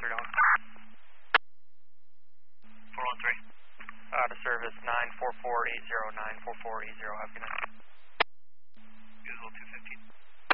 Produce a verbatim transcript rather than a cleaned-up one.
three down. four one three. Out of service nine four four eight zero, nine four four eight zero, have a good night. Usual two fifteen.